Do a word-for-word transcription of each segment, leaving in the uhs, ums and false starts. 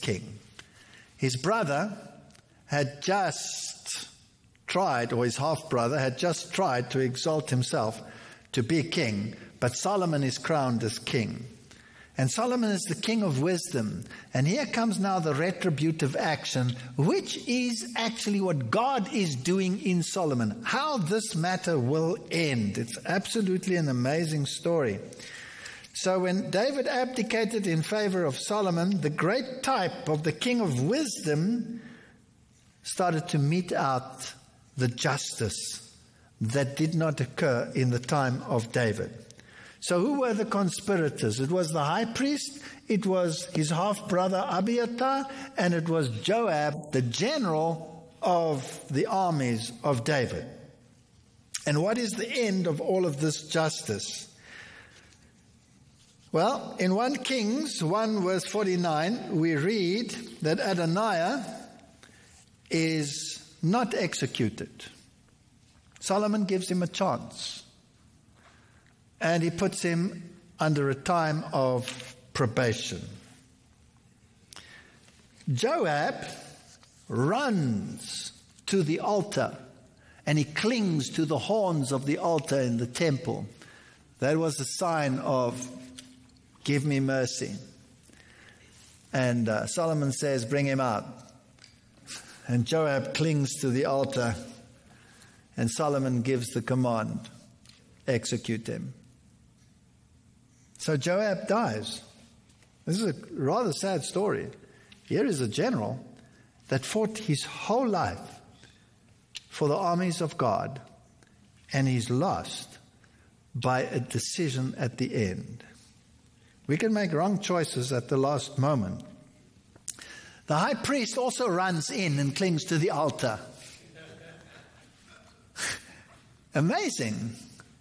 king. His brother had just tried, or his half-brother had just tried to exalt himself to be king, but Solomon is crowned as king. And Solomon is the king of wisdom. And here comes now the retributive action, which is actually what God is doing in Solomon. How this matter will end. It's absolutely an amazing story. So when David abdicated in favor of Solomon, the great type of the king of wisdom started to mete out the justice that did not occur in the time of David. So who were the conspirators? It was the high priest, it was his half-brother Abiathar, and it was Joab, the general of the armies of David. And what is the end of all of this justice? Well, in First Kings one verse forty-nine, we read that Adoniah is not executed. Solomon gives him a chance. And he puts him under a time of probation. Joab runs to the altar and he clings to the horns of the altar in the temple. That was a sign of, give me mercy. And uh, Solomon says, bring him out. And Joab clings to the altar and Solomon gives the command, execute him. So Joab dies. This is a rather sad story. Here is a general that fought his whole life for the armies of God, and he's lost by a decision at the end. We can make wrong choices at the last moment. The high priest also runs in and clings to the altar. Amazing.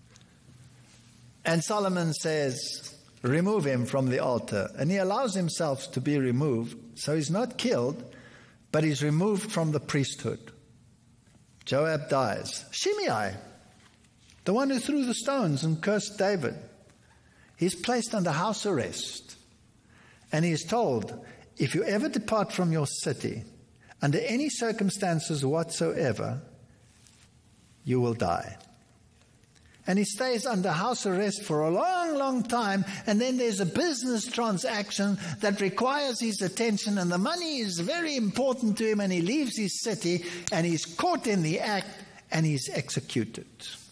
And Solomon says, remove him from the altar. And he allows himself to be removed. So he's not killed, but he's removed from the priesthood. Joab dies. Shimei, the one who threw the stones and cursed David, he's placed under house arrest. And he is told, if you ever depart from your city, under any circumstances whatsoever, you will die. And he stays under house arrest for a long, long time. And then there's a business transaction that requires his attention. And the money is very important to him. And he leaves his city. And he's caught in the act. And he's executed.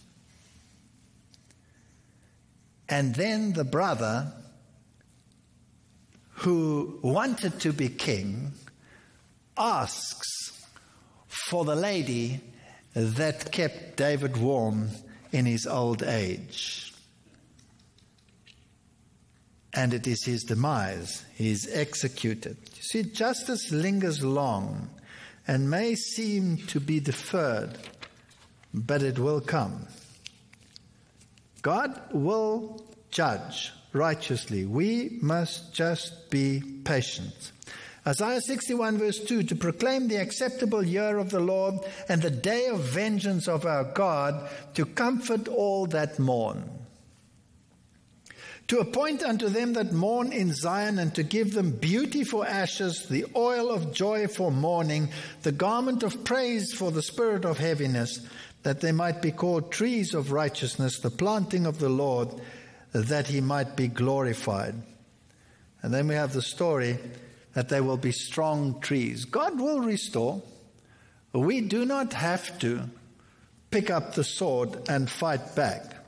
And then the brother who wanted to be king asks for the lady that kept David warm in his old age. And it is his demise. He is executed. You see, justice lingers long and may seem to be deferred, but it will come. God will judge righteously. We must just be patient. Isaiah sixty-one verse two, to proclaim the acceptable year of the Lord and the day of vengeance of our God, to comfort all that mourn. To appoint unto them that mourn in Zion, and to give them beauty for ashes, the oil of joy for mourning, the garment of praise for the spirit of heaviness, that they might be called trees of righteousness, the planting of the Lord, that he might be glorified. And then we have the story that they will be strong trees. God will restore. We do not have to pick up the sword and fight back.